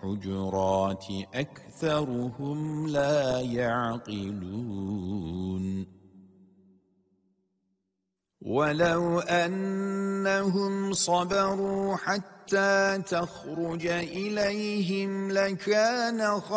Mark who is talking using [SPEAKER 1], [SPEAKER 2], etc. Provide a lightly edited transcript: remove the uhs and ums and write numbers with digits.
[SPEAKER 1] الحجرات أكثرهم لا يعقلون ولو أنهم صبروا حتى تخرج إليهم لكان